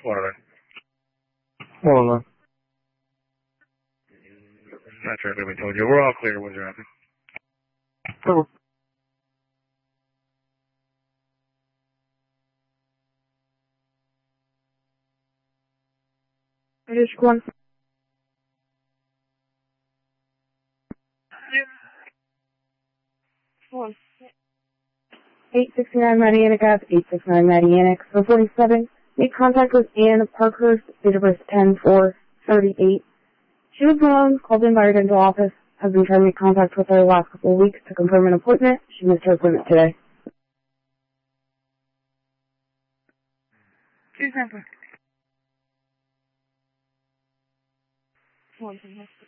Florida. Hold on. Not sure if we told you. We're all clear when you're happy. Cool. British one. 869 Marianic Ave, 869 Marianic, 447. Made contact with Ann Parkhurst, date of birth 10/4/38. She was wrong, called in by her dental office, has been trying to make contact with her the last couple of weeks to confirm an appointment. She missed her appointment today. 2 Central. 1